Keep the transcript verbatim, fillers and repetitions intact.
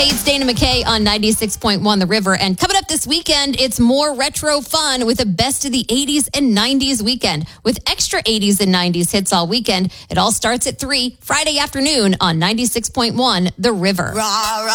Hey, it's Dana McKay on ninety-six point one The River. And coming up this weekend, it's more retro fun with a best of the eighties and nineties weekend with extra eighties and nineties hits all weekend. It all starts at three Friday afternoon on ninety-six point one The River.